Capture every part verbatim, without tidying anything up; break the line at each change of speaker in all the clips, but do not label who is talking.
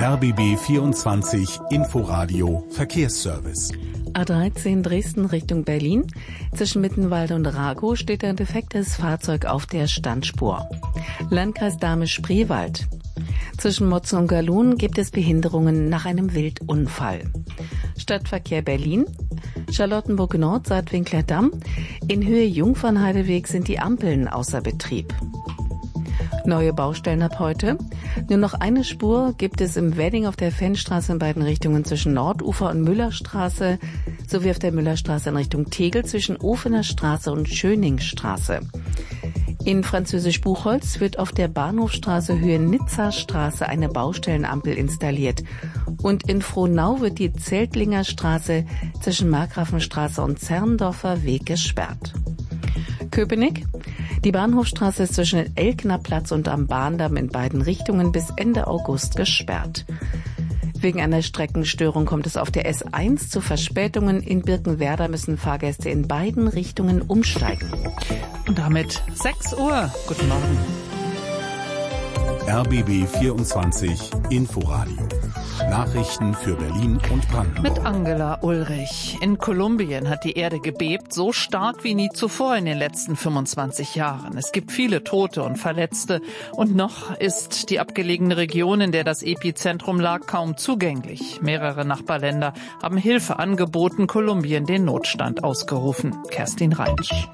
R B B vierundzwanzig Inforadio Verkehrsservice.
A dreizehn Dresden Richtung Berlin. Zwischen Mittenwalde und Ragow steht ein defektes Fahrzeug auf der Standspur. Landkreis Dahme-Spreewald. Zwischen Motzen und Galun gibt es Behinderungen nach einem Wildunfall. Stadtverkehr Berlin. Charlottenburg Nord, Saatwinkler Damm. In Höhe Jungfernheideweg sind die Ampeln außer Betrieb. Neue Baustellen ab heute. Nur noch eine Spur gibt es im Wedding auf der Fennstraße in beiden Richtungen zwischen Nordufer und Müllerstraße sowie auf der Müllerstraße in Richtung Tegel zwischen Ofener Straße und Schöningstraße. In Französisch-Buchholz wird auf der Bahnhofstraße Höhe Nizza-Straße eine Baustellenampel installiert. Und in Frohnau wird die Zeltlinger Straße zwischen Markgrafenstraße und Zerndorfer Weg gesperrt. Köpenick. Die Bahnhofstraße ist zwischen Elknerplatz und am Bahndamm in beiden Richtungen bis Ende August gesperrt. Wegen einer Streckenstörung kommt es auf der S eins zu Verspätungen. In Birkenwerder müssen Fahrgäste in beiden Richtungen umsteigen.
Und damit sechs Uhr. Guten Morgen.
R B B vierundzwanzig Inforadio. Nachrichten für Berlin und Brandenburg.
Mit Angela Ulrich. In Kolumbien hat die Erde gebebt, so stark wie nie zuvor in den letzten fünfundzwanzig Jahren. Es gibt viele Tote und Verletzte. Und noch ist die abgelegene Region, in der das Epizentrum lag, kaum zugänglich. Mehrere Nachbarländer haben Hilfe angeboten, Kolumbien den Notstand ausgerufen. Kerstin Reinsch.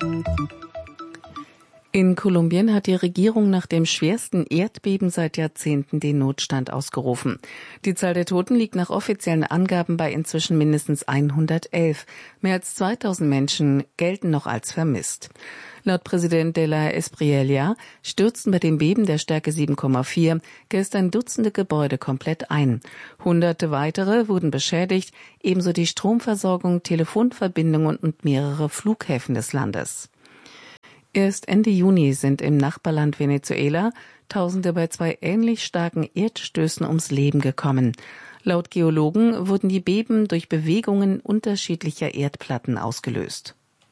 In Kolumbien hat die Regierung nach dem schwersten Erdbeben seit Jahrzehnten den Notstand ausgerufen. Die Zahl der Toten liegt nach offiziellen Angaben bei inzwischen mindestens hundertelf. Mehr als zweitausend Menschen gelten noch als vermisst. Laut Präsident de la Espriella stürzten bei dem Beben der Stärke sieben Komma vier gestern Dutzende Gebäude komplett ein. Hunderte weitere wurden beschädigt, ebenso die Stromversorgung, Telefonverbindungen und mehrere Flughäfen des Landes. Erst Ende Juni sind im Nachbarland Venezuela Tausende bei zwei ähnlich starken Erdstößen ums Leben gekommen. Laut Geologen wurden die Beben durch Bewegungen unterschiedlicher Erdplatten ausgelöst.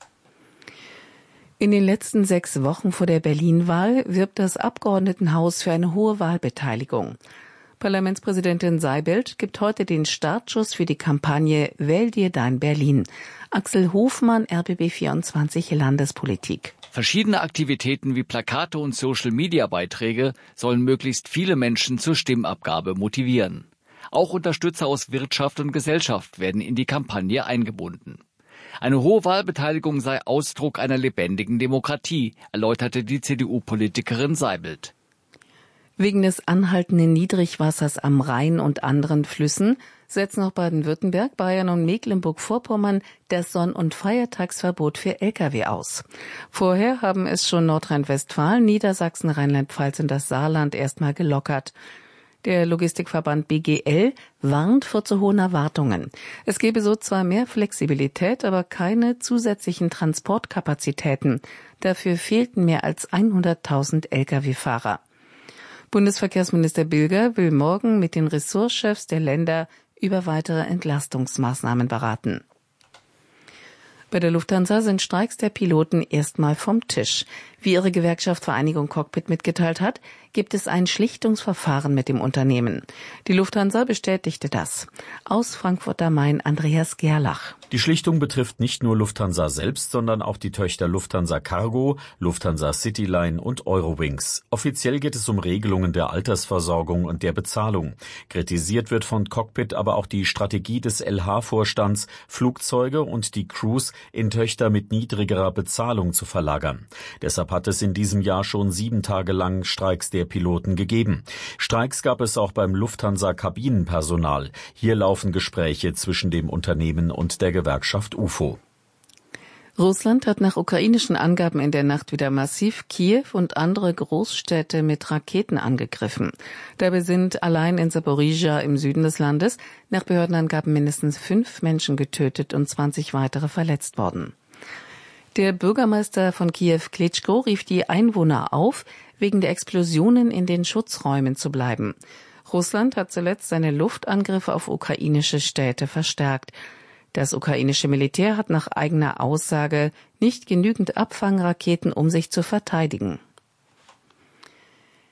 In den letzten sechs Wochen vor der Berlin-Wahl wirbt das Abgeordnetenhaus für eine hohe Wahlbeteiligung. Parlamentspräsidentin Seibelt gibt heute den Startschuss für die Kampagne Wähl dir dein Berlin. Axel Hofmann, R B B vierundzwanzig Landespolitik.
Verschiedene Aktivitäten wie Plakate und Social-Media-Beiträge sollen möglichst viele Menschen zur Stimmabgabe motivieren. Auch Unterstützer aus Wirtschaft und Gesellschaft werden in die Kampagne eingebunden. Eine hohe Wahlbeteiligung sei Ausdruck einer lebendigen Demokratie, erläuterte die C D U-Politikerin Seibelt.
Wegen des anhaltenden Niedrigwassers am Rhein und anderen Flüssen setzen auch Baden-Württemberg, Bayern und Mecklenburg-Vorpommern das Sonn- und Feiertagsverbot für L K W aus. Vorher haben es schon Nordrhein-Westfalen, Niedersachsen, Rheinland-Pfalz und das Saarland erstmal gelockert. Der Logistikverband B G L warnt vor zu hohen Erwartungen. Es gebe so zwar mehr Flexibilität, aber keine zusätzlichen Transportkapazitäten. Dafür fehlten mehr als hunderttausend L K W-Fahrer. Bundesverkehrsminister Bilger will morgen mit den Ressortchefs der Länder über weitere Entlastungsmaßnahmen beraten. Bei der Lufthansa sind Streiks der Piloten erstmal vom Tisch. Wie ihre Gewerkschaft Vereinigung Cockpit mitgeteilt hat, gibt es ein Schlichtungsverfahren mit dem Unternehmen. Die Lufthansa bestätigte das. Aus Frankfurt am Main Andreas Gerlach.
Die Schlichtung betrifft nicht nur Lufthansa selbst, sondern auch die Töchter Lufthansa Cargo, Lufthansa Cityline und Eurowings. Offiziell geht es um Regelungen der Altersversorgung und der Bezahlung. Kritisiert wird von Cockpit aber auch die Strategie des L H-Vorstands, Flugzeuge und die Crews in Töchter mit niedrigerer Bezahlung zu verlagern. Deshalb hat es in diesem Jahr schon sieben Tage lang Streiks der Piloten gegeben. Streiks gab es auch beim Lufthansa-Kabinenpersonal. Hier laufen Gespräche zwischen dem Unternehmen und der Gewerkschaft U F O.
Russland hat nach ukrainischen Angaben in der Nacht wieder massiv Kiew und andere Großstädte mit Raketen angegriffen. Dabei sind allein in Saporizhia im Süden des Landes nach Behördenangaben mindestens fünf Menschen getötet und zwanzig weitere verletzt worden. Der Bürgermeister von Kiew, Klitschko, rief die Einwohner auf, wegen der Explosionen in den Schutzräumen zu bleiben. Russland hat zuletzt seine Luftangriffe auf ukrainische Städte verstärkt. Das ukrainische Militär hat nach eigener Aussage nicht genügend Abfangraketen, um sich zu verteidigen.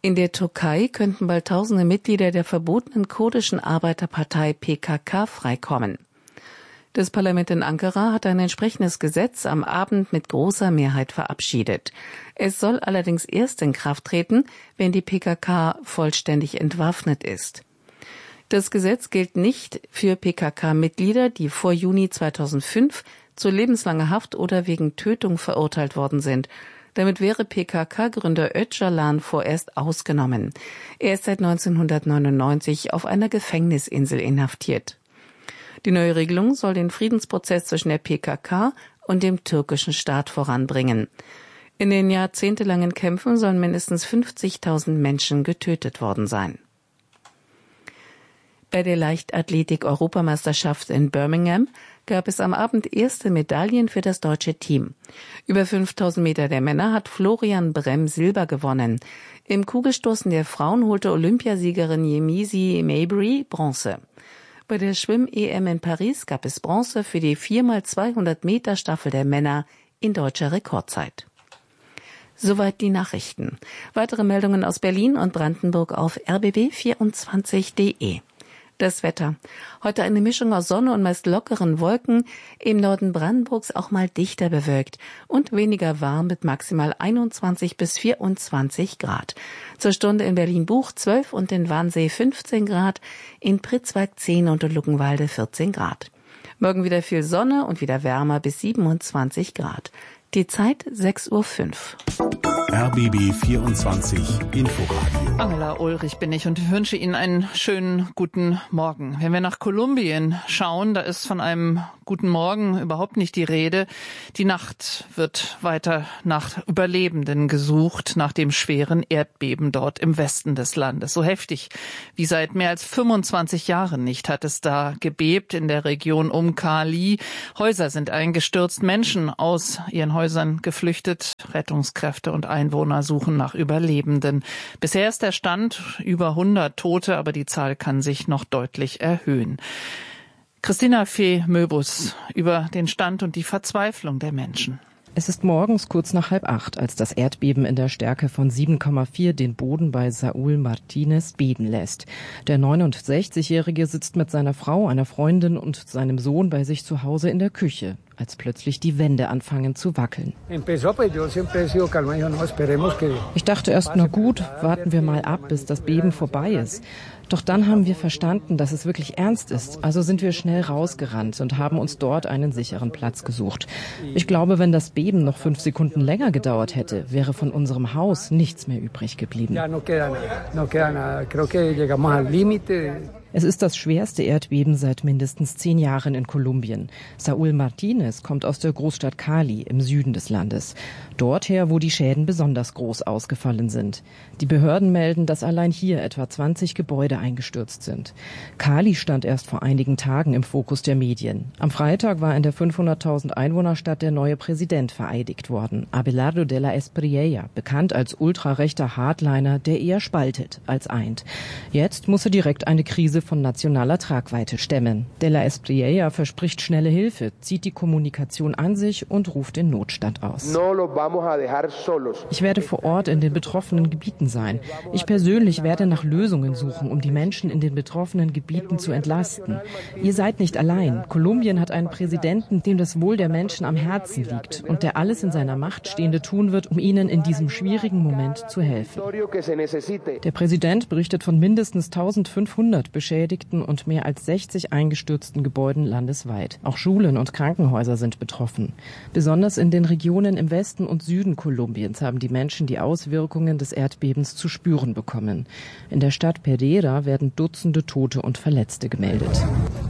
In der Türkei könnten bald tausende Mitglieder der verbotenen kurdischen Arbeiterpartei P K K freikommen. Das Parlament in Ankara hat ein entsprechendes Gesetz am Abend mit großer Mehrheit verabschiedet. Es soll allerdings erst in Kraft treten, wenn die P K K vollständig entwaffnet ist. Das Gesetz gilt nicht für P K K-Mitglieder, die vor Juni zweitausendfünf zu lebenslanger Haft oder wegen Tötung verurteilt worden sind. Damit wäre P K K-Gründer Öcalan vorerst ausgenommen. Er ist seit neunzehnhundertneunundneunzig auf einer Gefängnisinsel inhaftiert. Die neue Regelung soll den Friedensprozess zwischen der P K K und dem türkischen Staat voranbringen. In den jahrzehntelangen Kämpfen sollen mindestens fünfzigtausend Menschen getötet worden sein. Bei der Leichtathletik-Europameisterschaft in Birmingham gab es am Abend erste Medaillen für das deutsche Team. Über fünftausend Meter der Männer hat Florian Bremm Silber gewonnen. Im Kugelstoßen der Frauen holte Olympiasiegerin Yemisi Mabry Bronze. Bei der Schwimm-E M in Paris gab es Bronze für die vier mal zweihundert Meter Staffel der Männer in deutscher Rekordzeit. Soweit die Nachrichten. Weitere Meldungen aus Berlin und Brandenburg auf r b b vierundzwanzig punkt d e. Das Wetter. Heute eine Mischung aus Sonne und meist lockeren Wolken, im Norden Brandenburgs auch mal dichter bewölkt und weniger warm mit maximal einundzwanzig bis vierundzwanzig Grad. Zur Stunde in Berlin-Buch zwölf und in Wannsee fünfzehn Grad, in Pritzwalk zehn und in Luckenwalde vierzehn Grad. Morgen wieder viel Sonne und wieder wärmer bis siebenundzwanzig Grad. Die Zeit sechs Uhr fünf.
R B B vierundzwanzig Inforadio.
Angela Ulrich bin ich und wünsche Ihnen einen schönen guten Morgen. Wenn wir nach Kolumbien schauen, da ist von einem guten Morgen überhaupt nicht die Rede. Die Nacht wird weiter nach Überlebenden gesucht, nach dem schweren Erdbeben dort im Westen des Landes. So heftig wie seit mehr als fünfundzwanzig Jahren nicht hat es da gebebt in der Region um Cali. Häuser sind eingestürzt, Menschen aus ihren Häusern geflüchtet, Rettungskräfte und Einwohner suchen nach Überlebenden. Bisher ist der Stand über hundert Tote, aber die Zahl kann sich noch deutlich erhöhen. Christina Fee-Möbus über den Stand und die Verzweiflung der Menschen.
Es ist morgens kurz nach halb acht, als das Erdbeben in der Stärke von sieben Komma vier den Boden bei Saúl Martínez beben lässt. Der neunundsechzigjährige sitzt mit seiner Frau, einer Freundin und seinem Sohn bei sich zu Hause in der Küche, als plötzlich die Wände anfangen zu wackeln. Ich dachte erst, na gut, warten wir mal ab, bis das Beben vorbei ist. Doch dann haben wir verstanden, dass es wirklich ernst ist. Also sind wir schnell rausgerannt und haben uns dort einen sicheren Platz gesucht. Ich glaube, wenn das Beben noch fünf Sekunden länger gedauert hätte, wäre von unserem Haus nichts mehr übrig geblieben. Es ist das schwerste Erdbeben seit mindestens zehn Jahren in Kolumbien. Saúl Martínez kommt aus der Großstadt Cali im Süden des Landes. Dorther, wo die Schäden besonders groß ausgefallen sind. Die Behörden melden, dass allein hier etwa zwanzig Gebäude eingestürzt sind. Cali stand erst vor einigen Tagen im Fokus der Medien. Am Freitag war in der fünfhunderttausend Einwohnerstadt der neue Präsident vereidigt worden, Abelardo de la Espriella, bekannt als ultrarechter Hardliner, der eher spaltet als eint. Jetzt muss er direkt eine Krise von nationaler Tragweite stemmen. De la Espriella verspricht schnelle Hilfe, zieht die Kommunikation an sich und ruft den Notstand aus. Ich werde vor Ort in den betroffenen Gebieten sein. Ich persönlich werde nach Lösungen suchen, um die Menschen in den betroffenen Gebieten zu entlasten. Ihr seid nicht allein. Kolumbien hat einen Präsidenten, dem das Wohl der Menschen am Herzen liegt und der alles in seiner Macht Stehende tun wird, um ihnen in diesem schwierigen Moment zu helfen. Der Präsident berichtet von mindestens eintausendfünfhundert Beschädigten und mehr als sechzig eingestürzten Gebäuden landesweit. Auch Schulen und Krankenhäuser sind betroffen. Besonders in den Regionen im Westen und Süden Kolumbiens haben die Menschen die Auswirkungen des Erdbebens zu spüren bekommen. In der Stadt Pereira werden Dutzende Tote und Verletzte gemeldet.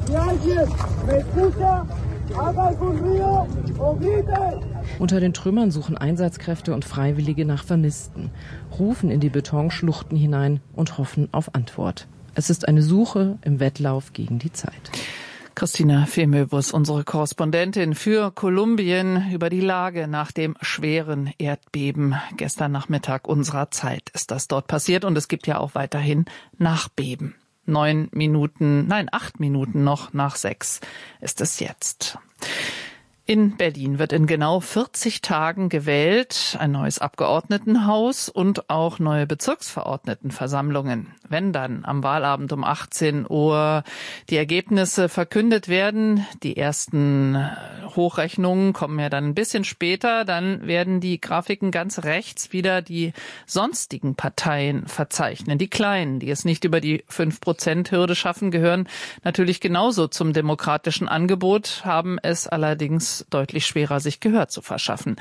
Unter den Trümmern suchen Einsatzkräfte und Freiwillige nach Vermissten, rufen in die Betonschluchten hinein und hoffen auf Antwort. Es ist eine Suche im Wettlauf gegen die Zeit.
Christina Fee-Möbus, unsere Korrespondentin für Kolumbien, über die Lage nach dem schweren Erdbeben. Gestern Nachmittag unserer Zeit ist das dort passiert und es gibt ja auch weiterhin Nachbeben. Neun Minuten, nein, acht Minuten noch nach sechs ist es jetzt. In Berlin wird in genau vierzig Tagen gewählt, ein neues Abgeordnetenhaus und auch neue Bezirksverordnetenversammlungen. Wenn dann am Wahlabend um achtzehn Uhr die Ergebnisse verkündet werden, die ersten Hochrechnungen kommen ja dann ein bisschen später, dann werden die Grafiken ganz rechts wieder die sonstigen Parteien verzeichnen. Die kleinen, die es nicht über die fünf Prozent Hürde schaffen, gehören natürlich genauso zum demokratischen Angebot, haben es allerdings deutlich schwerer, sich Gehör zu verschaffen.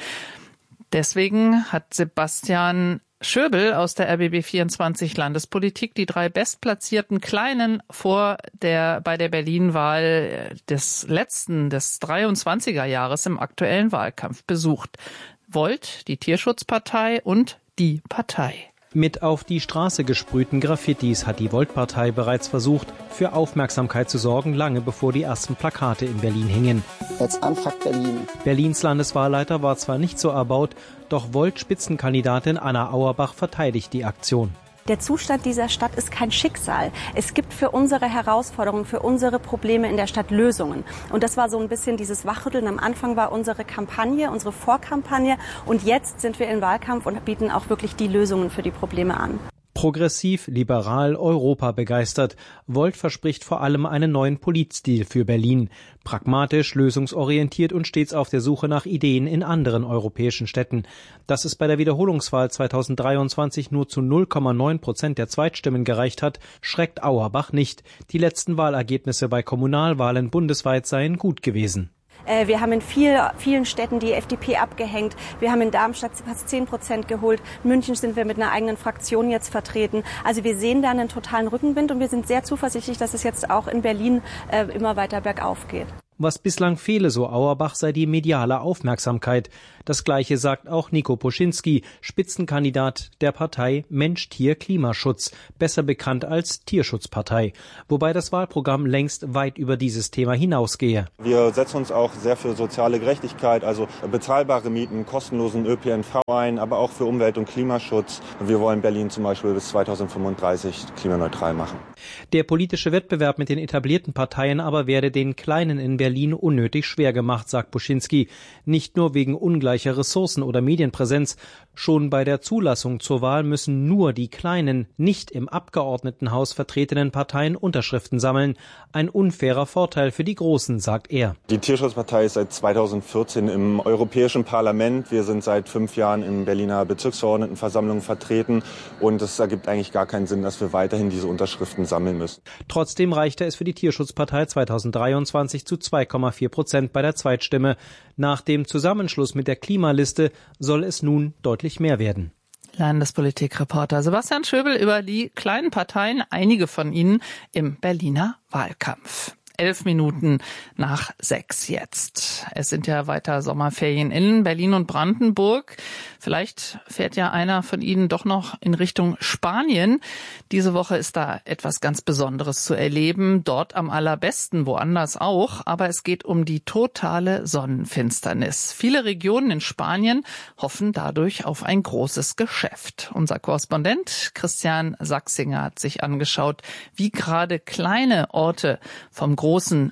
Deswegen hat Sebastian Schöbel aus der R B B vierundzwanzig Landespolitik die drei bestplatzierten Kleinen vor der, bei der Berlin-Wahl des letzten, des dreiundzwanziger Jahres im aktuellen Wahlkampf besucht. Volt, die Tierschutzpartei und die Partei.
Mit auf die Straße gesprühten Graffitis hat die Volt-Partei bereits versucht, für Aufmerksamkeit zu sorgen, lange bevor die ersten Plakate in Berlin hingen.
Jetzt anfuck Berlin.
Berlins Landeswahlleiter war zwar nicht so erbaut, doch Volt-Spitzenkandidatin Anna Auerbach verteidigt die Aktion.
Der Zustand dieser Stadt ist kein Schicksal. Es gibt für unsere Herausforderungen, für unsere Probleme in der Stadt Lösungen. Und das war so ein bisschen dieses Wachrütteln. Am Anfang war unsere Kampagne, unsere Vorkampagne. Und jetzt sind wir im Wahlkampf und bieten auch wirklich die Lösungen für die Probleme an.
Progressiv, liberal, Europa begeistert. Volt verspricht vor allem einen neuen Politstil für Berlin. Pragmatisch, lösungsorientiert und stets auf der Suche nach Ideen in anderen europäischen Städten. Dass es bei der Wiederholungswahl zweitausenddreiundzwanzig nur zu null Komma neun Prozent der Zweitstimmen gereicht hat, schreckt Auerbach nicht. Die letzten Wahlergebnisse bei Kommunalwahlen bundesweit seien gut gewesen.
Wir haben in viel, vielen Städten die F D P abgehängt. Wir haben in Darmstadt fast zehn Prozent geholt. In München sind wir mit einer eigenen Fraktion jetzt vertreten. Also wir sehen da einen totalen Rückenwind und wir sind sehr zuversichtlich, dass es jetzt auch in Berlin äh, immer weiter bergauf geht.
Was bislang fehle, so Auerbach, sei die mediale Aufmerksamkeit. Das Gleiche sagt auch Nico Poschinski, Spitzenkandidat der Partei Mensch-Tier-Klimaschutz, besser bekannt als Tierschutzpartei. Wobei das Wahlprogramm längst weit über dieses Thema hinausgehe.
Wir setzen uns auch sehr für soziale Gerechtigkeit, also bezahlbare Mieten, kostenlosen Ö P N V ein, aber auch für Umwelt- und Klimaschutz. Wir wollen Berlin zum Beispiel bis zweitausendfünfunddreißig klimaneutral machen.
Der politische Wettbewerb mit den etablierten Parteien aber werde den Kleinen in Berlin unnötig schwer gemacht, sagt Poschinski. Nicht nur wegen ungleicher Ressourcen oder Medienpräsenz. Schon bei der Zulassung zur Wahl müssen nur die kleinen, nicht im Abgeordnetenhaus vertretenen Parteien Unterschriften sammeln. Ein unfairer Vorteil für die Großen, sagt er.
Die Tierschutzpartei ist seit zweitausendvierzehn im Europäischen Parlament. Wir sind seit fünf Jahren in Berliner Bezirksverordnetenversammlung vertreten. Und es ergibt eigentlich gar keinen Sinn, dass wir weiterhin diese Unterschriften sammeln müssen.
Trotzdem reichte es für die Tierschutzpartei zweitausenddreiundzwanzig zu zwei Komma vier Prozent bei der Zweitstimme. Nach dem Zusammenschluss mit der Klimaliste soll es nun deutlich mehr werden.
Landespolitikreporter Sebastian Schöbel über die kleinen Parteien, einige von ihnen im Berliner Wahlkampf. Elf Minuten nach sechs jetzt. Es sind ja weiter Sommerferien in Berlin und Brandenburg. Vielleicht fährt ja einer von Ihnen doch noch in Richtung Spanien. Diese Woche ist da etwas ganz Besonderes zu erleben. Dort am allerbesten, woanders auch. Aber es geht um die totale Sonnenfinsternis. Viele Regionen in Spanien hoffen dadurch auf ein großes Geschäft. Unser Korrespondent Christian Sachsinger hat sich angeschaut, wie gerade kleine Orte vom großen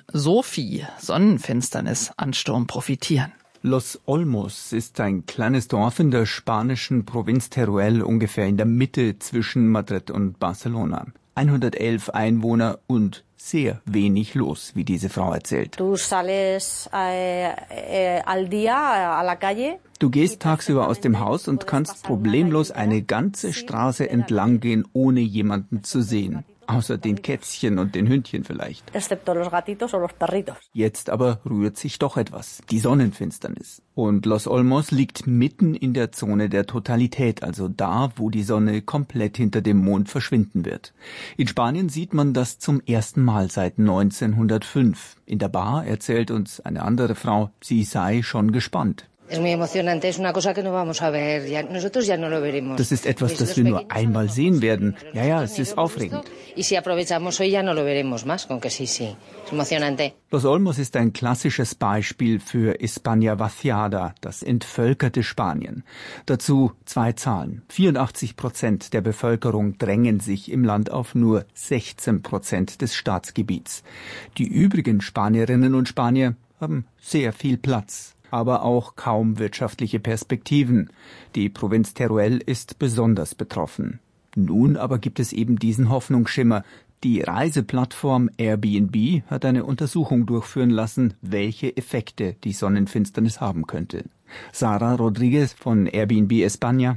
Sophie-Sonnenfinsternis-Ansturm profitieren.
Los Olmos ist ein kleines Dorf in der spanischen Provinz Teruel, ungefähr in der Mitte zwischen Madrid und Barcelona. hundertelf Einwohner und sehr wenig los, wie diese Frau erzählt.
Du sales eh, eh, al día a la calle.
Du gehst tagsüber aus dem Haus und kannst problemlos eine ganze Straße entlang gehen, ohne jemanden zu sehen. Außer den Kätzchen und den Hündchen vielleicht. Jetzt aber rührt sich doch etwas. Die Sonnenfinsternis. Und Los Olmos liegt mitten in der Zone der Totalität, also da, wo die Sonne komplett hinter dem Mond verschwinden wird. In Spanien sieht man das zum ersten Mal seit neunzehnhundertfünf. In der Bar erzählt uns eine andere Frau, sie sei schon gespannt. Das ist etwas, das wir nur einmal sehen werden. Ja, ja, es ist aufregend. Los Olmos ist ein klassisches Beispiel für España vaciada, das entvölkerte Spanien. Dazu zwei Zahlen. vierundachtzig Prozent der Bevölkerung drängen sich im Land auf nur sechzehn Prozent des Staatsgebiets. Die übrigen Spanierinnen und Spanier haben sehr viel Platz, aber auch kaum wirtschaftliche Perspektiven. Die Provinz Teruel ist besonders betroffen. Nun aber gibt es eben diesen Hoffnungsschimmer. Die Reiseplattform Airbnb hat eine Untersuchung durchführen lassen, welche Effekte die Sonnenfinsternis haben könnte. Sara Rodriguez von Airbnb España.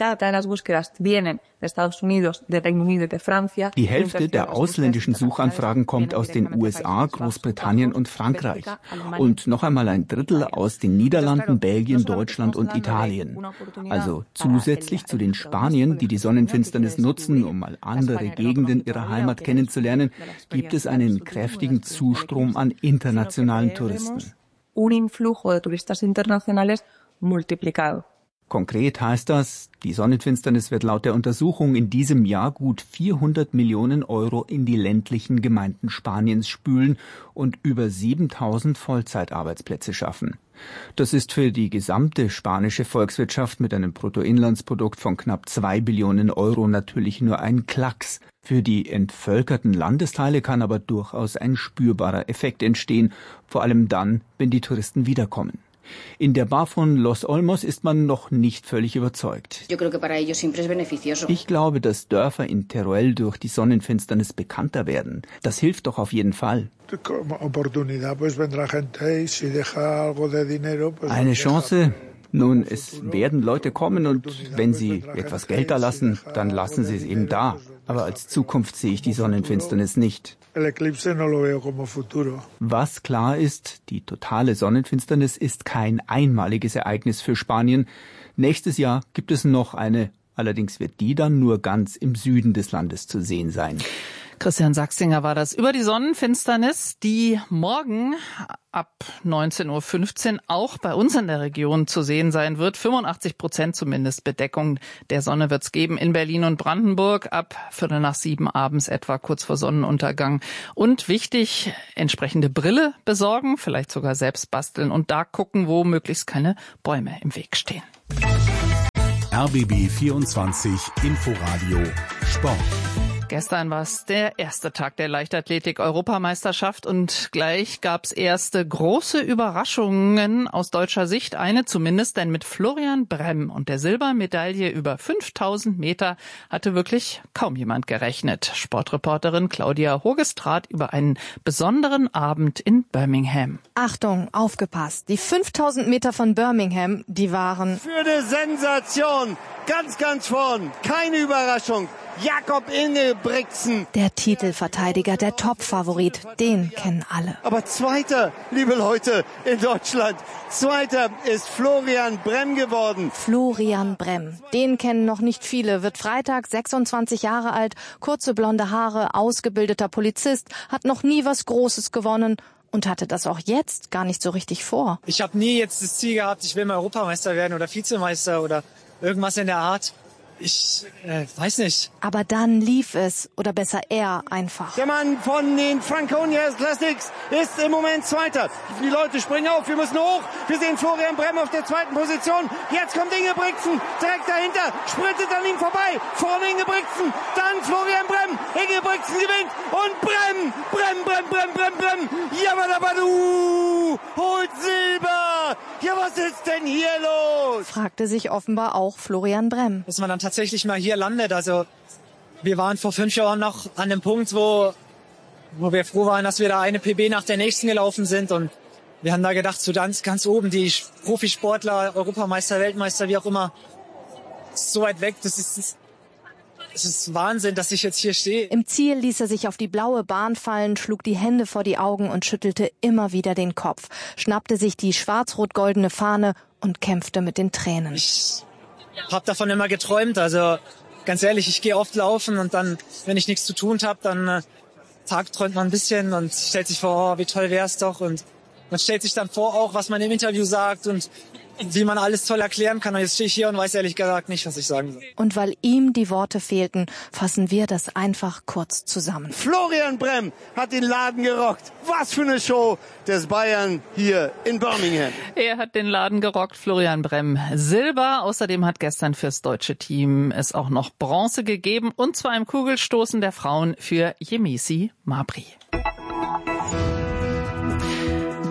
Die Hälfte der ausländischen Suchanfragen kommt aus den U S A, Großbritannien und Frankreich. Und noch einmal ein Drittel aus den Niederlanden, Belgien, Deutschland und Italien. Also zusätzlich zu den Spaniern, die die Sonnenfinsternis nutzen, um mal andere Gegenden ihrer Heimat kennenzulernen, gibt es einen kräftigen Zustrom an internationalen Touristen.
Un influjo de turistas internacionales multiplicado.
Konkret heißt das, die Sonnenfinsternis wird laut der Untersuchung in diesem Jahr gut vierhundert Millionen Euro in die ländlichen Gemeinden Spaniens spülen und über siebentausend Vollzeitarbeitsplätze schaffen. Das ist für die gesamte spanische Volkswirtschaft mit einem Bruttoinlandsprodukt von knapp zwei Billionen Euro natürlich nur ein Klacks. Für die entvölkerten Landesteile kann aber durchaus ein spürbarer Effekt entstehen, vor allem dann, wenn die Touristen wiederkommen. In der Bar von Los Olmos ist man noch nicht völlig überzeugt. Ich glaube, dass Dörfer in Teruel durch die Sonnenfinsternis bekannter werden. Das hilft doch auf jeden Fall. Eine Chance? Nun, es werden Leute kommen und wenn sie etwas Geld da lassen, dann lassen sie es eben da. Aber als Zukunft sehe ich die Sonnenfinsternis nicht. Was klar ist, die totale Sonnenfinsternis ist kein einmaliges Ereignis für Spanien. Nächstes Jahr gibt es noch eine, allerdings wird die dann nur ganz im Süden des Landes zu sehen sein.
Christian Sachsinger war das über die Sonnenfinsternis, die morgen ab neunzehn Uhr fünfzehn auch bei uns in der Region zu sehen sein wird. fünfundachtzig Prozent zumindest Bedeckung der Sonne wird's geben in Berlin und Brandenburg ab Viertel nach sieben abends etwa, kurz vor Sonnenuntergang. Und wichtig, entsprechende Brille besorgen, vielleicht sogar selbst basteln und da gucken, wo möglichst keine Bäume im Weg stehen.
R B B vierundzwanzig Inforadio Sport.
Gestern war es der erste Tag der Leichtathletik-Europameisterschaft und gleich gab es erste große Überraschungen aus deutscher Sicht. Eine zumindest, denn mit Florian Brem und der Silbermedaille über fünftausend Meter hatte wirklich kaum jemand gerechnet. Sportreporterin Claudia Hogestrat über einen besonderen Abend in Birmingham.
Achtung, aufgepasst. Die fünftausend Meter von Birmingham, die waren...
Für eine Sensation, ganz, ganz vorn, keine Überraschung. Jakob Ingebrigtsen.
Der Titelverteidiger, der Top-Favorit, den kennen alle.
Aber Zweiter, liebe Leute, in Deutschland, Zweiter ist Florian Brem geworden.
Florian Brem, den kennen noch nicht viele, wird Freitag sechsundzwanzig Jahre alt, kurze blonde Haare, ausgebildeter Polizist, hat noch nie was Großes gewonnen. Und hatte das auch jetzt gar nicht so richtig vor.
Ich habe nie jetzt das Ziel gehabt, ich will mal Europameister werden oder Vizemeister oder irgendwas in der Art. Ich äh, weiß nicht.
Aber dann lief es, oder besser er einfach.
Der Mann von den Franconia Classics ist im Moment Zweiter. Die Leute springen auf, wir müssen hoch. Wir sehen Florian Brem auf der zweiten Position. Jetzt kommt Ingebrigtsen, direkt dahinter, sprintet an ihm vorbei. Vorne Ingebrigtsen, dann Florian Brem. Ingebrigtsen gewinnt und Brem, Brem, Brem, Brem, Brem, Brem. Jabadabadu, holt Silber. Ja, was ist denn hier los?
Fragte sich offenbar auch Florian Brem.
Dass man dann tatsächlich mal hier landet. Also wir waren vor fünf Jahren noch an dem Punkt, wo, wo wir froh waren, dass wir da eine P B nach der nächsten gelaufen sind. Und wir haben da gedacht, so ganz, ganz oben, die Profisportler, Europameister, Weltmeister, wie auch immer, ist so weit weg. Das ist, das ist Wahnsinn, dass ich jetzt hier stehe.
Im Ziel ließ er sich auf die blaue Bahn fallen, schlug die Hände vor die Augen und schüttelte immer wieder den Kopf, schnappte sich die schwarz-rot-goldene Fahne und kämpfte mit den Tränen.
Ich hab davon immer geträumt, also ganz ehrlich, ich gehe oft laufen und dann, wenn ich nichts zu tun habe, dann äh, tagträumt man ein bisschen und stellt sich vor, oh, wie toll wär's doch, und man stellt sich dann vor auch, was man im Interview sagt und wie man alles toll erklären kann. Und jetzt stehe ich hier und weiß ehrlich gesagt nicht, was ich sagen soll.
Und weil ihm die Worte fehlten, fassen wir das einfach kurz zusammen.
Florian Brem hat den Laden gerockt. Was für eine Show des Bayern hier in Birmingham.
Er hat den Laden gerockt, Florian Brem. Silber. Außerdem hat gestern fürs deutsche Team es auch noch Bronze gegeben. Und zwar im Kugelstoßen der Frauen für Yemisi Mabry.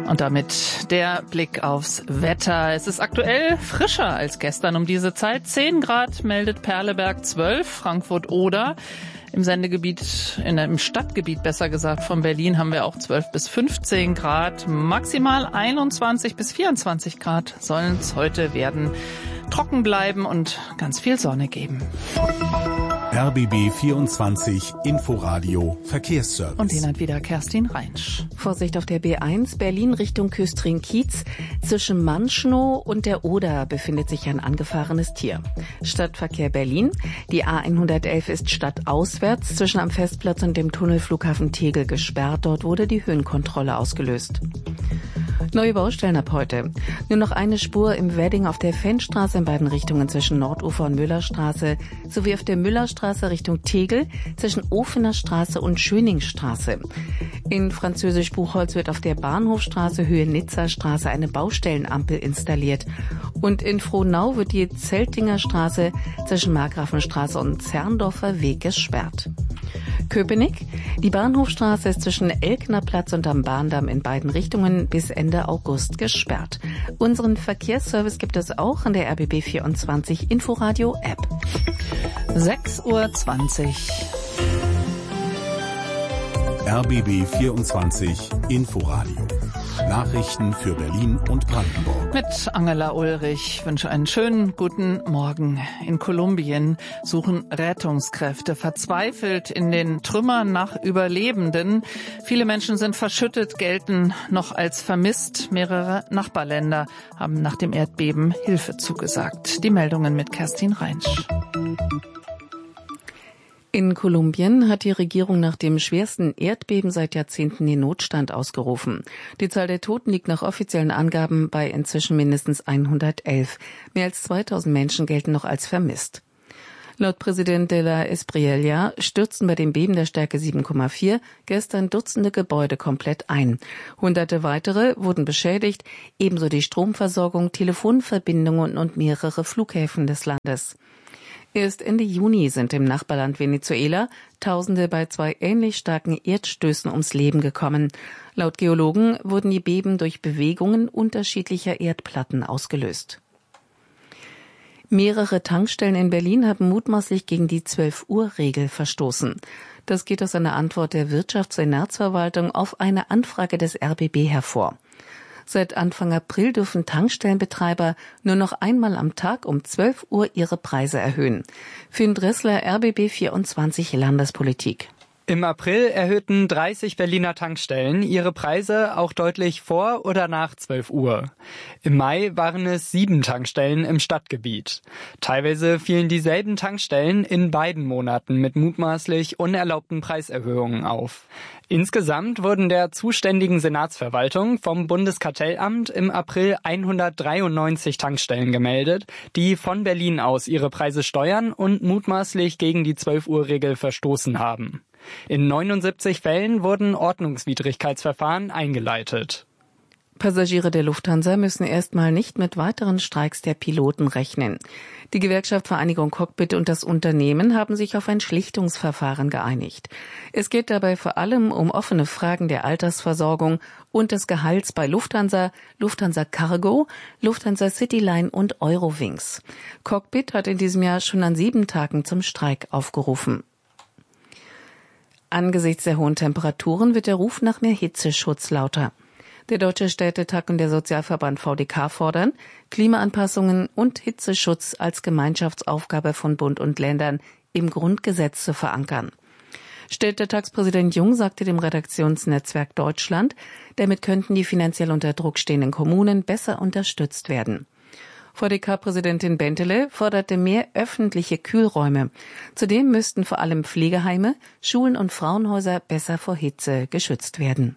Und damit der Blick aufs Wetter. Es ist aktuell frischer als gestern um diese Zeit. zehn Grad meldet Perleberg, zwölf Frankfurt-Oder. Im Sendegebiet, in, im Stadtgebiet besser gesagt von Berlin haben wir auch zwölf bis fünfzehn Grad. Maximal einundzwanzig bis vierundzwanzig Grad sollen es heute werden. Trocken bleiben und ganz viel Sonne geben.
R B B vierundzwanzig Inforadio Verkehrsservice.
Und den hat wieder Kerstin Reinsch.
Vorsicht auf der B eins, Berlin Richtung Küstrin-Kiez. Zwischen Manschnow und der Oder befindet sich ein angefahrenes Tier. Stadtverkehr Berlin. Die A hundertelf ist stadtauswärts zwischen am Festplatz und dem Tunnelflughafen Tegel gesperrt. Dort wurde die Höhenkontrolle ausgelöst. Neue Baustellen ab heute. Nur noch eine Spur im Wedding auf der Fennstraße in beiden Richtungen zwischen Nordufer und Müllerstraße sowie auf der Müllerstraße Richtung Tegel zwischen Ofener Straße und Schöningstraße. In Französisch-Buchholz wird auf der Bahnhofstraße Höhe Nizza-Straße eine Baustellenampel installiert. Und in Frohnau wird die Zeltinger Straße zwischen Markgrafenstraße und Zerndorfer Weg gesperrt. Köpenick. Die Bahnhofstraße ist zwischen Elknerplatz und am Bahndamm in beiden Richtungen bis Ende August gesperrt. Unseren Verkehrsservice gibt es auch an der R B B vierundzwanzig Inforadio App.
sechs Uhr zwanzig.
R B B vierundzwanzig Inforadio. Nachrichten für Berlin und Brandenburg.
Mit Angela Ulrich. Ich wünsche einen schönen guten Morgen. In Kolumbien suchen Rettungskräfte verzweifelt in den Trümmern nach Überlebenden. Viele Menschen sind verschüttet, gelten noch als vermisst. Mehrere Nachbarländer haben nach dem Erdbeben Hilfe zugesagt. Die Meldungen mit Kerstin Reinsch.
In Kolumbien hat die Regierung nach dem schwersten Erdbeben seit Jahrzehnten den Notstand ausgerufen. Die Zahl der Toten liegt nach offiziellen Angaben bei inzwischen mindestens hundertelf. Mehr als zweitausend Menschen gelten noch als vermisst. Laut Präsident de la Espriella stürzten bei dem Beben der Stärke sieben Komma vier gestern Dutzende Gebäude komplett ein. Hunderte weitere wurden beschädigt, ebenso die Stromversorgung, Telefonverbindungen und mehrere Flughäfen des Landes. Erst Ende Juni sind im Nachbarland Venezuela Tausende bei zwei ähnlich starken Erdstößen ums Leben gekommen. Laut Geologen wurden die Beben durch Bewegungen unterschiedlicher Erdplatten ausgelöst. Mehrere Tankstellen in Berlin haben mutmaßlich gegen die zwölf-Uhr-Regel verstoßen. Das geht aus einer Antwort der Wirtschaftssenatsverwaltung auf eine Anfrage des R B B hervor. Seit Anfang April dürfen Tankstellenbetreiber nur noch einmal am Tag um zwölf Uhr ihre Preise erhöhen. Finn Dressler, R B B vierundzwanzig Landespolitik.
Im April erhöhten dreißig Berliner Tankstellen ihre Preise auch deutlich vor oder nach zwölf Uhr. Im Mai waren es sieben Tankstellen im Stadtgebiet. Teilweise fielen dieselben Tankstellen in beiden Monaten mit mutmaßlich unerlaubten Preiserhöhungen auf. Insgesamt wurden der zuständigen Senatsverwaltung vom Bundeskartellamt im April hundertdreiundneunzig Tankstellen gemeldet, die von Berlin aus ihre Preise steuern und mutmaßlich gegen die zwölf-Uhr-Regel verstoßen haben. In neunundsiebzig Fällen wurden Ordnungswidrigkeitsverfahren eingeleitet.
Passagiere der Lufthansa müssen erstmal nicht mit weiteren Streiks der Piloten rechnen. Die Gewerkschaft Vereinigung Cockpit und das Unternehmen haben sich auf ein Schlichtungsverfahren geeinigt. Es geht dabei vor allem um offene Fragen der Altersversorgung und des Gehalts bei Lufthansa, Lufthansa Cargo, Lufthansa Cityline und Eurowings. Cockpit hat in diesem Jahr schon an sieben Tagen zum Streik aufgerufen. Angesichts der hohen Temperaturen wird der Ruf nach mehr Hitzeschutz lauter. Der Deutsche Städtetag und der Sozialverband V D K fordern, Klimaanpassungen und Hitzeschutz als Gemeinschaftsaufgabe von Bund und Ländern im Grundgesetz zu verankern. Städtetagspräsident Jung sagte dem Redaktionsnetzwerk Deutschland, damit könnten die finanziell unter Druck stehenden Kommunen besser unterstützt werden. V D K-Präsidentin Bentele forderte mehr öffentliche Kühlräume. Zudem müssten vor allem Pflegeheime, Schulen und Frauenhäuser besser vor Hitze geschützt werden.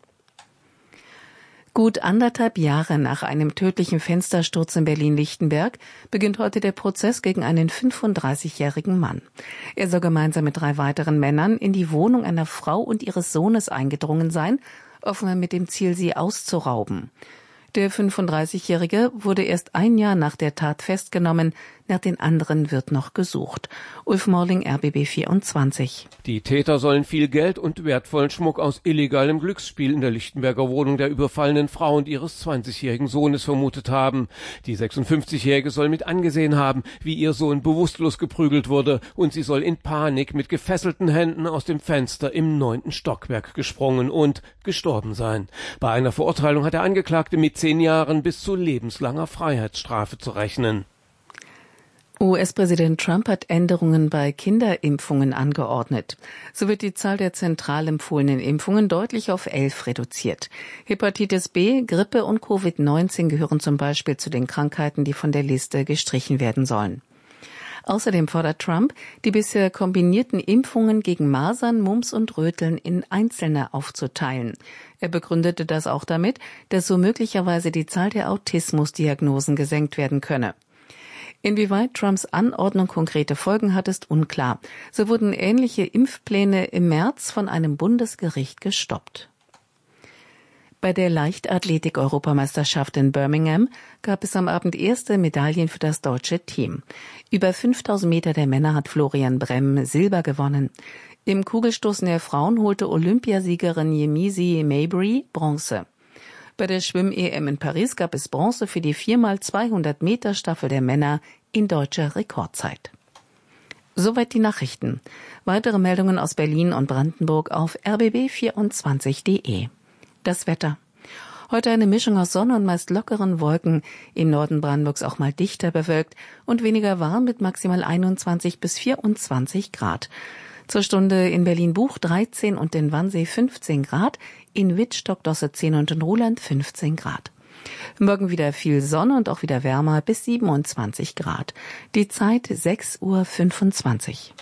Gut anderthalb Jahre nach einem tödlichen Fenstersturz in Berlin-Lichtenberg beginnt heute der Prozess gegen einen fünfunddreißigjährigen Mann. Er soll gemeinsam mit drei weiteren Männern in die Wohnung einer Frau und ihres Sohnes eingedrungen sein, offenbar mit dem Ziel, sie auszurauben. Der fünfunddreißigjährige wurde erst ein Jahr nach der Tat festgenommen, Nach den anderen wird noch gesucht. Ulf Morling, R B B vierundzwanzig.
Die Täter sollen viel Geld und wertvollen Schmuck aus illegalem Glücksspiel in der Lichtenberger Wohnung der überfallenen Frau und ihres zwanzigjährigen Sohnes vermutet haben. Die sechsundfünfzigjährige soll mit angesehen haben, wie ihr Sohn bewusstlos geprügelt wurde, und sie soll in Panik mit gefesselten Händen aus dem Fenster im neunten Stockwerk gesprungen und gestorben sein. Bei einer Verurteilung hat der Angeklagte mit zehn Jahren bis zu lebenslanger Freiheitsstrafe zu rechnen.
U S-Präsident Trump hat Änderungen bei Kinderimpfungen angeordnet. So wird die Zahl der zentral empfohlenen Impfungen deutlich auf elf reduziert. Hepatitis B, Grippe und Covid neunzehn gehören zum Beispiel zu den Krankheiten, die von der Liste gestrichen werden sollen. Außerdem fordert Trump, die bisher kombinierten Impfungen gegen Masern, Mumps und Röteln in einzelne aufzuteilen. Er begründete das auch damit, dass so möglicherweise die Zahl der Autismusdiagnosen gesenkt werden könne. Inwieweit Trumps Anordnung konkrete Folgen hat, ist unklar. So wurden ähnliche Impfpläne im März von einem Bundesgericht gestoppt. Bei der Leichtathletik-Europameisterschaft in Birmingham gab es am Abend erste Medaillen für das deutsche Team. Über fünftausend Meter der Männer hat Florian Bremm Silber gewonnen. Im Kugelstoßen der Frauen holte Olympiasiegerin Yemisi Mabry Bronze. Bei der Schwimm-E M in Paris gab es Bronze für die vier mal zweihundert Meter Staffel der Männer in deutscher Rekordzeit. Soweit die Nachrichten. Weitere Meldungen aus Berlin und Brandenburg auf r b b vierundzwanzig punkt d e. Das Wetter. Heute eine Mischung aus Sonne und meist lockeren Wolken. Im Norden Brandenburgs auch mal dichter bewölkt und weniger warm mit maximal einundzwanzig bis vierundzwanzig Grad. Zur Stunde in Berlin-Buch dreizehn und in Wannsee fünfzehn Grad, in Wittstock, Dosse zehn und in Ruhland fünfzehn Grad. Morgen wieder viel Sonne und auch wieder wärmer bis siebenundzwanzig Grad. Die Zeit sechs Uhr fünfundzwanzig.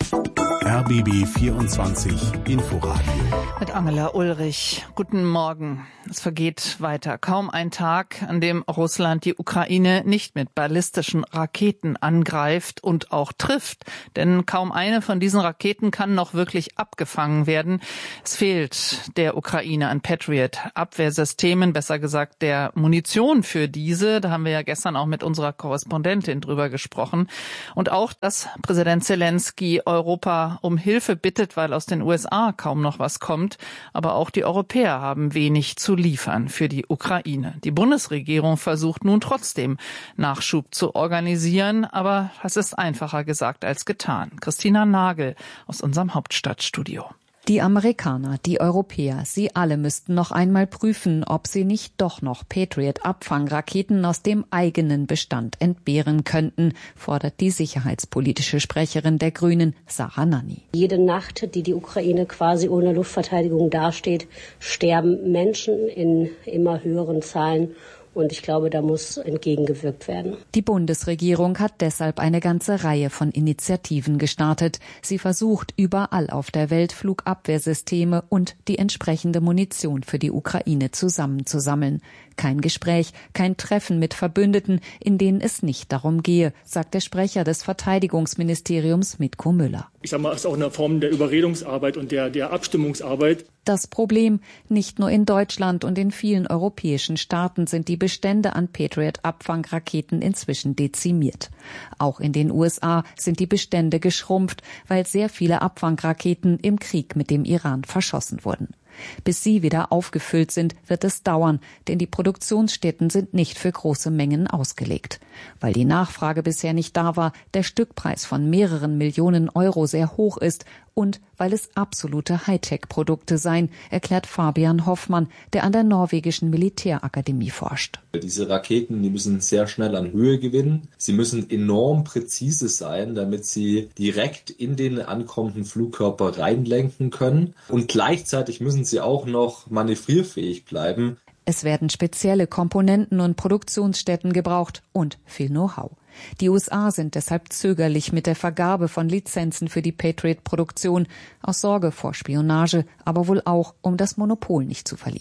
R B B vierundzwanzig Inforadio.
Mit Angela Ulrich. Guten Morgen. Es vergeht weiter. Kaum ein Tag, an dem Russland die Ukraine nicht mit ballistischen Raketen angreift und auch trifft. Denn kaum eine von diesen Raketen kann noch wirklich abgefangen werden. Es fehlt der Ukraine an Patriot-Abwehrsystemen, besser gesagt der Munition für diese. Da haben wir ja gestern auch mit unserer Korrespondentin drüber gesprochen. Und auch, dass Präsident Zelensky Europa um Hilfe bittet, weil aus den U S A kaum noch was kommt. Aber auch die Europäer haben wenig zu liefern für die Ukraine. Die Bundesregierung versucht nun trotzdem Nachschub zu organisieren, aber das ist einfacher gesagt als getan. Christina Nagel aus unserem Hauptstadtstudio.
Die Amerikaner, die Europäer, sie alle müssten noch einmal prüfen, ob sie nicht doch noch Patriot-Abfangraketen aus dem eigenen Bestand entbehren könnten, fordert die sicherheitspolitische Sprecherin der Grünen, Sarah Nanni.
Jede Nacht, die die Ukraine quasi ohne Luftverteidigung dasteht, sterben Menschen in immer höheren Zahlen. Und ich glaube, da muss entgegengewirkt werden.
Die Bundesregierung hat deshalb eine ganze Reihe von Initiativen gestartet. Sie versucht, überall auf der Welt Flugabwehrsysteme und die entsprechende Munition für die Ukraine zusammenzusammeln. Kein Gespräch, kein Treffen mit Verbündeten, in denen es nicht darum gehe, sagt der Sprecher des Verteidigungsministeriums Mitko Müller.
Ich sag mal, es ist auch eine Form der Überredungsarbeit und der, der Abstimmungsarbeit.
Das Problem, nicht nur in Deutschland und in vielen europäischen Staaten sind die Bestände an Patriot-Abfangraketen inzwischen dezimiert. Auch in den U S A sind die Bestände geschrumpft, weil sehr viele Abfangraketen im Krieg mit dem Iran verschossen wurden. Bis sie wieder aufgefüllt sind, wird es dauern, denn die Produktionsstätten sind nicht für große Mengen ausgelegt. Weil die Nachfrage bisher nicht da war, der Stückpreis von mehreren Millionen Euro sehr hoch ist und weil es absolute Hightech-Produkte seien, erklärt Fabian Hoffmann, der an der norwegischen Militärakademie forscht.
Diese Raketen, die müssen sehr schnell an Höhe gewinnen. Sie müssen enorm präzise sein, damit sie direkt in den ankommenden Flugkörper reinlenken können. Und gleichzeitig müssen sie auch noch manövrierfähig bleiben.
Es werden spezielle Komponenten und Produktionsstätten gebraucht und viel Know-how. Die U S A sind deshalb zögerlich mit der Vergabe von Lizenzen für die Patriot-Produktion, aus Sorge vor Spionage, aber wohl auch, um das Monopol nicht zu verlieren.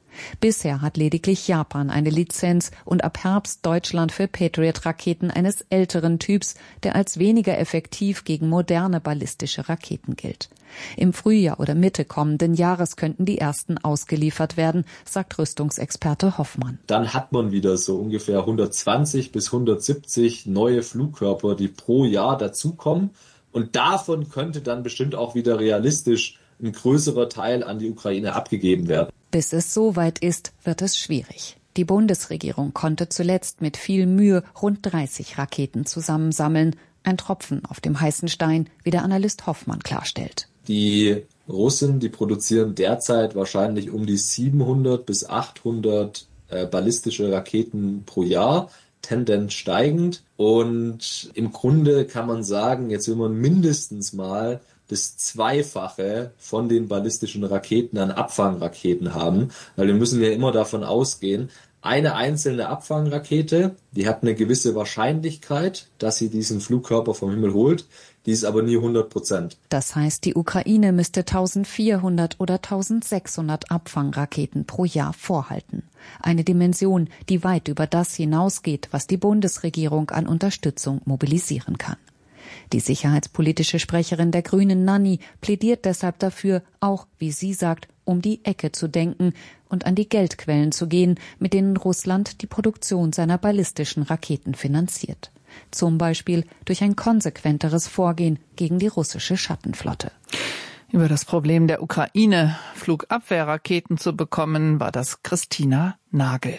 Bisher hat lediglich Japan eine Lizenz und ab Herbst Deutschland für Patriot-Raketen eines älteren Typs, der als weniger effektiv gegen moderne ballistische Raketen gilt. Im Frühjahr oder Mitte kommenden Jahres könnten die ersten ausgeliefert werden, sagt Rüstungsexperte Hoffmann.
Dann hat man wieder so ungefähr hundertzwanzig bis hundertsiebzig neue Flugkörper, die pro Jahr dazukommen. Und davon könnte dann bestimmt auch wieder realistisch ein größerer Teil an die Ukraine abgegeben werden.
Bis es soweit ist, wird es schwierig. Die Bundesregierung konnte zuletzt mit viel Mühe rund dreißig Raketen zusammensammeln. Ein Tropfen auf dem heißen Stein, wie der Analyst Hoffmann klarstellt.
Die Russen, die produzieren derzeit wahrscheinlich um die siebenhundert bis achthundert äh, ballistische Raketen pro Jahr, Tendenz steigend. Und im Grunde kann man sagen, jetzt will man mindestens mal das Zweifache von den ballistischen Raketen an Abfangraketen haben, weil wir müssen ja immer davon ausgehen, eine einzelne Abfangrakete, die hat eine gewisse Wahrscheinlichkeit, dass sie diesen Flugkörper vom Himmel holt, die ist aber nie hundert Prozent.
Das heißt, die Ukraine müsste eintausendvierhundert oder eintausendsechshundert Abfangraketen pro Jahr vorhalten. Eine Dimension, die weit über das hinausgeht, was die Bundesregierung an Unterstützung mobilisieren kann. Die sicherheitspolitische Sprecherin der Grünen, Nanni, plädiert deshalb dafür, auch, wie sie sagt, um die Ecke zu denken und an die Geldquellen zu gehen, mit denen Russland die Produktion seiner ballistischen Raketen finanziert. Zum Beispiel durch ein konsequenteres Vorgehen gegen die russische Schattenflotte.
Über das Problem der Ukraine, Flugabwehrraketen zu bekommen, war das Christina Nagel.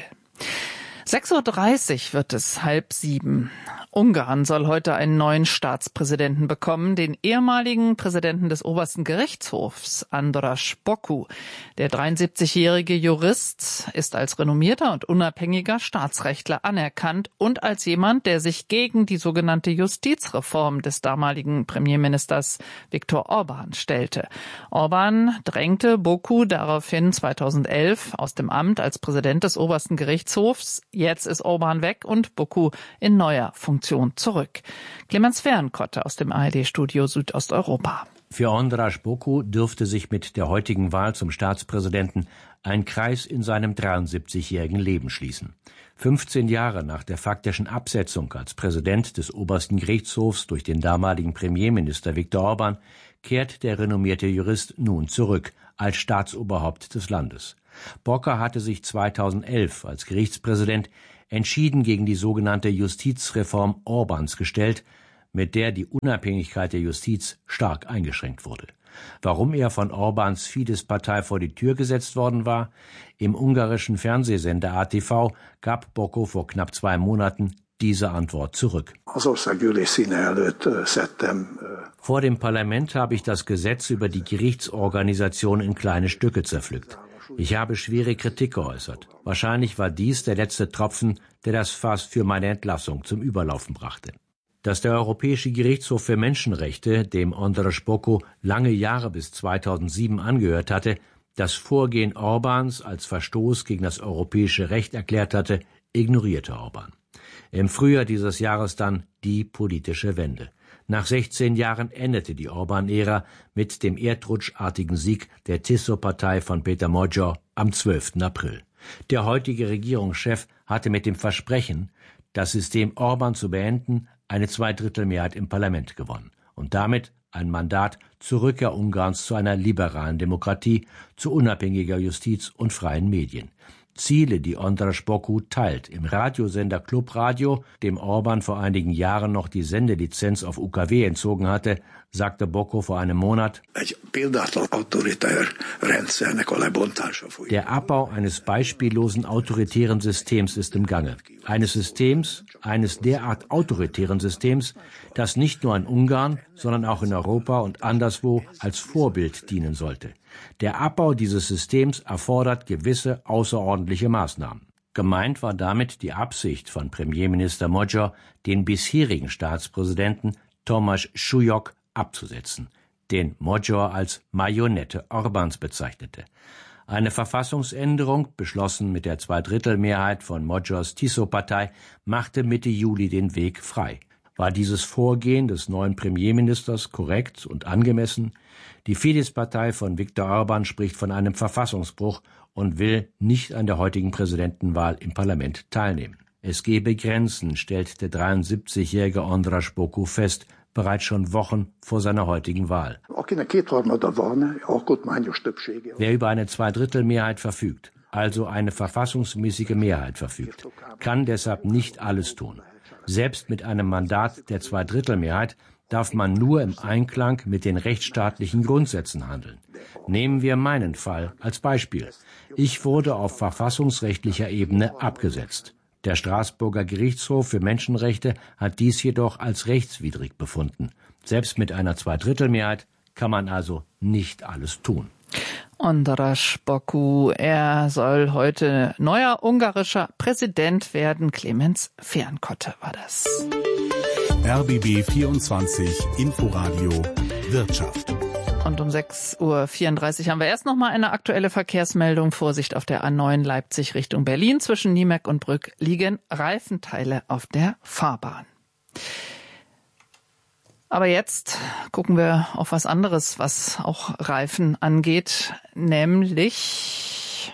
sechs Uhr dreißig wird es, halb sieben. Ungarn soll heute einen neuen Staatspräsidenten bekommen, den ehemaligen Präsidenten des obersten Gerichtshofs, Andras Boku. Der dreiundsiebzigjährige Jurist ist als renommierter und unabhängiger Staatsrechtler anerkannt und als jemand, der sich gegen die sogenannte Justizreform des damaligen Premierministers Viktor Orbán stellte. Orbán drängte Boku daraufhin zweitausendelf aus dem Amt als Präsident des obersten Gerichtshofs. Jetzt ist Orbán weg und Boku in neuer Funktion zurück. Clemens Fernkotte aus dem A R D-Studio Südosteuropa.
Für Andras Boku dürfte sich mit der heutigen Wahl zum Staatspräsidenten ein Kreis in seinem dreiundsiebzigjährigen Leben schließen. fünfzehn Jahre nach der faktischen Absetzung als Präsident des obersten Gerichtshofs durch den damaligen Premierminister Viktor Orbán kehrt der renommierte Jurist nun zurück als Staatsoberhaupt des Landes. Boku hatte sich zweitausendelf als Gerichtspräsident entschieden gegen die sogenannte Justizreform Orbáns gestellt, mit der die Unabhängigkeit der Justiz stark eingeschränkt wurde. Warum er von Orbáns Fidesz-Partei vor die Tür gesetzt worden war? Im ungarischen Fernsehsender A T V gab Boku vor knapp zwei Monaten diese Antwort zurück. Vor dem Parlament habe ich das Gesetz über die Gerichtsorganisation in kleine Stücke zerpflückt. Ich habe schwere Kritik geäußert. Wahrscheinlich war dies der letzte Tropfen, der das Fass für meine Entlassung zum Überlaufen brachte. Dass der Europäische Gerichtshof für Menschenrechte, dem Andras Boku lange Jahre bis zweitausendsieben angehört hatte, das Vorgehen Orbáns als Verstoß gegen das europäische Recht erklärt hatte, ignorierte Orbán. Im Frühjahr dieses Jahres dann die politische Wende. Nach sechzehn Jahren endete die Orbán-Ära mit dem erdrutschartigen Sieg der Tiszó-Partei von Péter Magyar am zwölften April. Der heutige Regierungschef hatte mit dem Versprechen, das System Orbán zu beenden, eine Zweidrittelmehrheit im Parlament gewonnen und damit ein Mandat zur Rückkehr Ungarns zu einer liberalen Demokratie, zu unabhängiger Justiz und freien Medien. Ziele, die Andras Boku teilt. Im Radiosender Klub Radio, dem Orbán vor einigen Jahren noch die Sendelizenz auf U K W entzogen hatte, sagte Boku vor einem Monat: Der Abbau eines beispiellosen autoritären Systems ist im Gange. Eines Systems, eines derart autoritären Systems, das nicht nur in Ungarn, sondern auch in Europa und anderswo als Vorbild dienen sollte. Der Abbau dieses Systems erfordert gewisse außerordentliche Maßnahmen. Gemeint war damit die Absicht von Premierminister Magyar, den bisherigen Staatspräsidenten Tomáš Šujók abzusetzen, den Magyar als Marionette Orbáns bezeichnete. Eine Verfassungsänderung, beschlossen mit der Zweidrittelmehrheit von Magyars Tiszó-Partei, machte Mitte Juli den Weg frei. War dieses Vorgehen des neuen Premierministers korrekt und angemessen? Die Fidesz-Partei von Viktor Orbán spricht von einem Verfassungsbruch und will nicht an der heutigen Präsidentenwahl im Parlament teilnehmen. Es gebe Grenzen, stellt der dreiundsiebzigjährige András Bokú fest, bereits schon Wochen vor seiner heutigen Wahl. Wer über eine Zweidrittelmehrheit verfügt, also eine verfassungsmäßige Mehrheit verfügt, kann deshalb nicht alles tun. Selbst mit einem Mandat der Zweidrittelmehrheit darf man nur im Einklang mit den rechtsstaatlichen Grundsätzen handeln. Nehmen wir meinen Fall als Beispiel. Ich wurde auf verfassungsrechtlicher Ebene abgesetzt. Der Straßburger Gerichtshof für Menschenrechte hat dies jedoch als rechtswidrig befunden. Selbst mit einer Zweidrittelmehrheit kann man also nicht alles tun.
András Bokú, er soll heute neuer ungarischer Präsident werden. Clemens Fehrenkotte war das.
R B B vierundzwanzig Inforadio Wirtschaft.
Und um sechs Uhr vierunddreißig haben wir erst noch mal eine aktuelle Verkehrsmeldung. Vorsicht auf der A neun Leipzig Richtung Berlin. Zwischen Niemek und Brück liegen Reifenteile auf der Fahrbahn. Aber jetzt gucken wir auf was anderes, was auch Reifen angeht, nämlich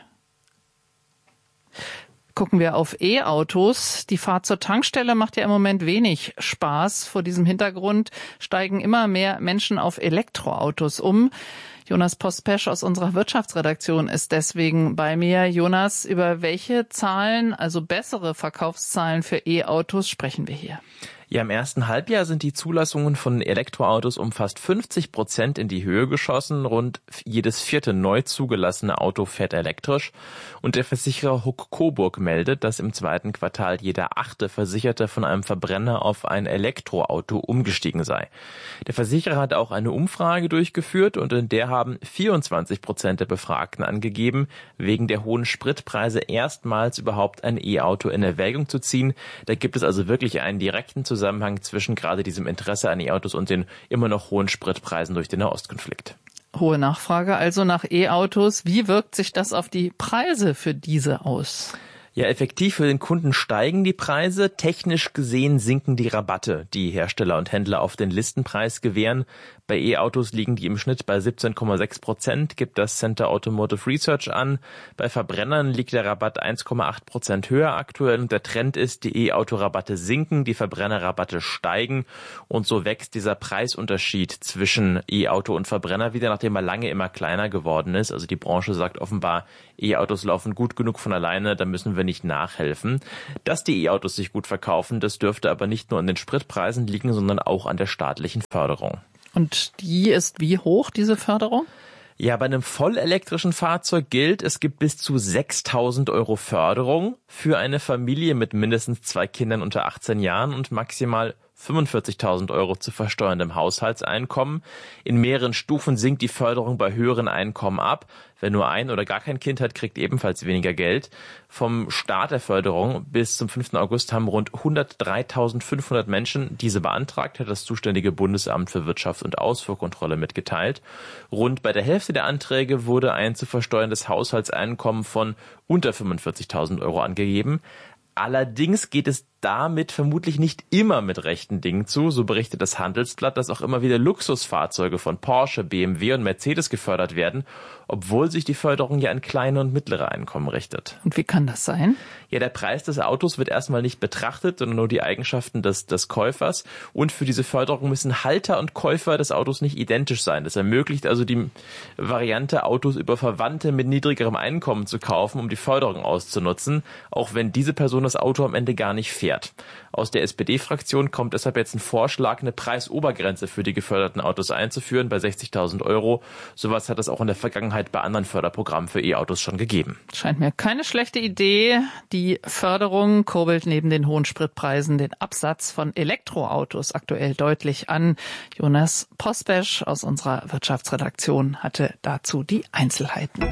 gucken wir auf E-Autos. Die Fahrt zur Tankstelle macht ja im Moment wenig Spaß. Vor diesem Hintergrund steigen immer mehr Menschen auf Elektroautos um. Jonas Pospesch aus unserer Wirtschaftsredaktion ist deswegen bei mir. Jonas, über welche Zahlen, also bessere Verkaufszahlen für E-Autos sprechen wir hier?
Ja, im ersten Halbjahr sind die Zulassungen von Elektroautos um fast fünfzig Prozent in die Höhe geschossen. Rund jedes vierte neu zugelassene Auto fährt elektrisch. Und der Versicherer Huck Coburg meldet, dass im zweiten Quartal jeder achte Versicherte von einem Verbrenner auf ein Elektroauto umgestiegen sei. Der Versicherer hat auch eine Umfrage durchgeführt und in der haben vierundzwanzig Prozent der Befragten angegeben, wegen der hohen Spritpreise erstmals überhaupt ein E-Auto in Erwägung zu ziehen. Da gibt es also wirklich einen direkten Zusammenhang Zusammenhang zwischen gerade diesem Interesse an E-Autos und den immer noch hohen Spritpreisen durch den Nahostkonflikt.
Hohe Nachfrage also nach E-Autos. Wie wirkt sich das auf die Preise für diese aus?
Ja, effektiv für den Kunden steigen die Preise. Technisch gesehen sinken die Rabatte, die Hersteller und Händler auf den Listenpreis gewähren. Bei E-Autos liegen die im Schnitt bei siebzehn Komma sechs Prozent, gibt das Center Automotive Research an. Bei Verbrennern liegt der Rabatt eins Komma acht Prozent höher aktuell und der Trend ist, die E-Auto-Rabatte sinken, die Verbrennerrabatte steigen und so wächst dieser Preisunterschied zwischen E-Auto und Verbrenner wieder, nachdem er lange immer kleiner geworden ist. Also die Branche sagt offenbar, E-Autos laufen gut genug von alleine, da müssen wir nicht nachhelfen. Dass die E-Autos sich gut verkaufen, das dürfte aber nicht nur an den Spritpreisen liegen, sondern auch an der staatlichen Förderung.
Und die ist wie hoch, diese Förderung?
Ja, bei einem vollelektrischen Fahrzeug gilt, es gibt bis zu sechstausend Euro Förderung für eine Familie mit mindestens zwei Kindern unter achtzehn Jahren und maximal fünfundvierzigtausend Euro zu versteuerndem Haushaltseinkommen. In mehreren Stufen sinkt die Förderung bei höheren Einkommen ab. Wer nur ein oder gar kein Kind hat, kriegt ebenfalls weniger Geld. Vom Start der Förderung bis zum fünften August haben rund hundertdreitausendfünfhundert Menschen diese beantragt, hat das zuständige Bundesamt für Wirtschaft und Ausfuhrkontrolle mitgeteilt. Rund bei der Hälfte der Anträge wurde ein zu versteuerndes Haushaltseinkommen von unter fünfundvierzigtausend Euro angegeben. Allerdings geht es damit vermutlich nicht immer mit rechten Dingen zu. So berichtet das Handelsblatt, dass auch immer wieder Luxusfahrzeuge von Porsche, B M W und Mercedes gefördert werden, obwohl sich die Förderung ja an kleine und mittlere Einkommen richtet.
Und wie kann das sein?
Ja, der Preis des Autos wird erstmal nicht betrachtet, sondern nur die Eigenschaften des, des Käufers. Und für diese Förderung müssen Halter und Käufer des Autos nicht identisch sein. Das ermöglicht also die Variante, Autos über Verwandte mit niedrigerem Einkommen zu kaufen, um die Förderung auszunutzen, auch wenn diese Person das Auto am Ende gar nicht fährt. Aus der S P D-Fraktion kommt deshalb jetzt ein Vorschlag, eine Preisobergrenze für die geförderten Autos einzuführen bei sechzigtausend Euro. Sowas hat es auch in der Vergangenheit bei anderen Förderprogrammen für E-Autos schon gegeben.
Scheint mir keine schlechte Idee. Die Förderung kurbelt neben den hohen Spritpreisen den Absatz von Elektroautos aktuell deutlich an. Jonas Pospesch aus unserer Wirtschaftsredaktion hatte dazu die Einzelheiten.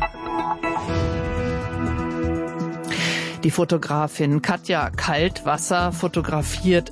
Die Fotografin Katja Kaltwasser fotografiert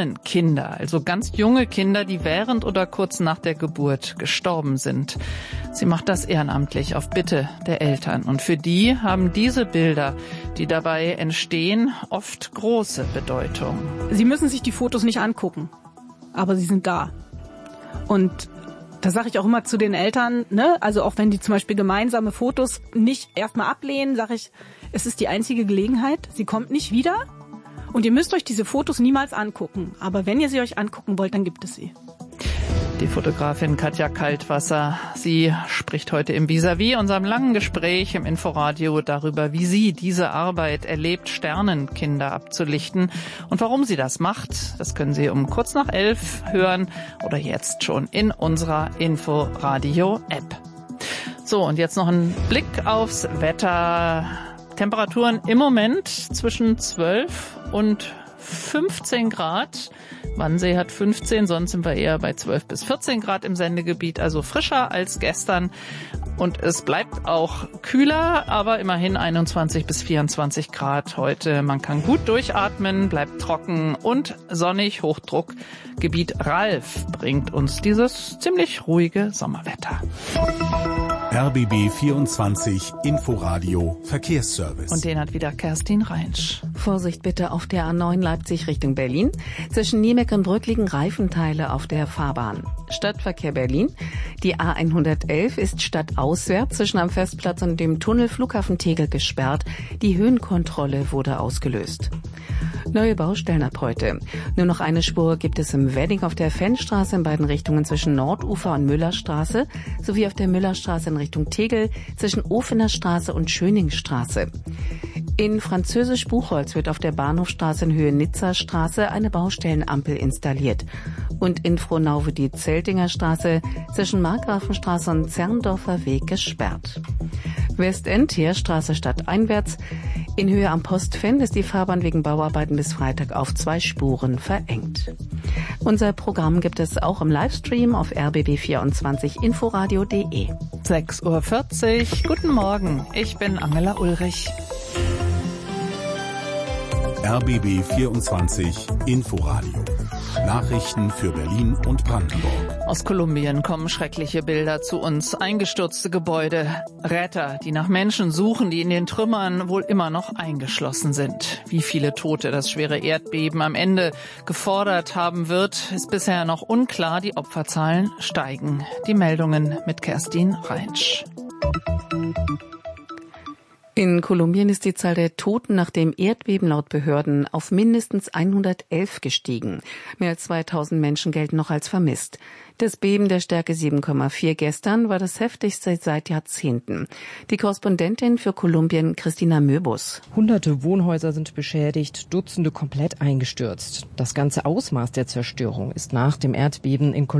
Sternenkinder, also ganz junge Kinder, die während oder kurz nach der Geburt gestorben sind. Sie macht das ehrenamtlich auf Bitte der Eltern. Und für die haben diese Bilder, die dabei entstehen, oft große Bedeutung.
Sie müssen sich die Fotos nicht angucken, aber sie sind da. Und das sage ich auch immer zu den Eltern, ne? Also auch wenn die zum Beispiel gemeinsame Fotos nicht erstmal ablehnen, sage ich, es ist die einzige Gelegenheit, sie kommt nicht wieder und ihr müsst euch diese Fotos niemals angucken. Aber wenn ihr sie euch angucken wollt, dann gibt es sie.
Die Fotografin Katja Kaltwasser, sie spricht heute im Vis-à-vis, unserem langen Gespräch im Inforadio darüber, wie sie diese Arbeit erlebt, Sternenkinder abzulichten und warum sie das macht. Das können Sie um kurz nach elf hören oder jetzt schon in unserer Inforadio-App. So, und jetzt noch ein Blick aufs Wetter. Temperaturen im Moment zwischen zwölf und fünfzehn Grad. Wannsee hat fünfzehn, sonst sind wir eher bei zwölf bis vierzehn Grad im Sendegebiet, also frischer als gestern. Und es bleibt auch kühler, aber immerhin einundzwanzig bis vierundzwanzig Grad heute. Man kann gut durchatmen, bleibt trocken und sonnig. Hochdruckgebiet Ralf bringt uns dieses ziemlich ruhige Sommerwetter.
R B B vierundzwanzig Inforadio Verkehrsservice.
Und den hat wieder Kerstin Reinsch.
Vorsicht bitte auf der A neun Leipzig Richtung Berlin. Zwischen Niemeck und Brück liegen Reifenteile auf der Fahrbahn. Stadtverkehr Berlin. Die A hundertelf ist stadtauswärts zwischen am Festplatz und dem Tunnel Flughafen Tegel gesperrt. Die Höhenkontrolle wurde ausgelöst. Neue Baustellen ab heute. Nur noch eine Spur gibt es im Wedding auf der Fennstraße in beiden Richtungen zwischen Nordufer und Müllerstraße sowie auf der Müllerstraße in Richtung Tegel zwischen Ofener Straße und Schöningstraße. In Französisch-Buchholz wird auf der Bahnhofstraße in Höhe Nizza Straße eine Baustellenampel installiert. Und in Frohnau wird die Zeltinger Straße zwischen Markgrafenstraße und Zerndorfer Weg gesperrt. Westend, Heerstraße stadteinwärts. In Höhe am Postfenn ist die Fahrbahn wegen Bauarbeiten bis Freitag auf zwei Spuren verengt. Unser Programm gibt es auch im Livestream auf r b b vierundzwanzig inforadio punkt de.
sechs Uhr vierzig. Guten Morgen, ich bin Angela Ulrich.
R B B vierundzwanzig Inforadio. Nachrichten für Berlin und Brandenburg.
Aus Kolumbien kommen schreckliche Bilder zu uns. Eingestürzte Gebäude, Retter, die nach Menschen suchen, die in den Trümmern wohl immer noch eingeschlossen sind. Wie viele Tote das schwere Erdbeben am Ende gefordert haben wird, ist bisher noch unklar. Die Opferzahlen steigen. Die Meldungen mit Kerstin Reinsch.
In Kolumbien ist die Zahl der Toten nach dem Erdbeben laut Behörden auf mindestens hundertelf gestiegen. Mehr als zweitausend Menschen gelten noch als vermisst. Das Beben der Stärke sieben Komma vier gestern war das heftigste seit Jahrzehnten. Die Korrespondentin für Kolumbien, Christina Möbus.
Hunderte Wohnhäuser sind beschädigt, Dutzende komplett eingestürzt. Das ganze Ausmaß der Zerstörung ist nach dem Erdbeben in Kolumbien